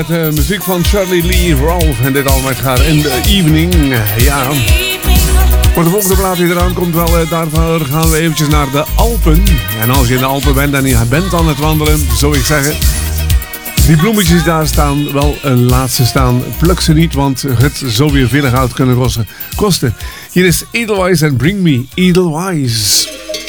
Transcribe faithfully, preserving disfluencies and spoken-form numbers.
De muziek van Charlie Lee Rolfe en dit allemaal gaat in de evening. Ja. Voor de volgende plaat die eraan komt, wel, daarvoor gaan we eventjes naar de Alpen. En als je in de Alpen bent en je bent aan het wandelen, zou ik zeggen, die bloemetjes daar staan, wel een laatste staan. Pluk ze niet, want het zou weer veel geld kunnen kosten. Hier is Edelweiss en Bring Me Edelweiss.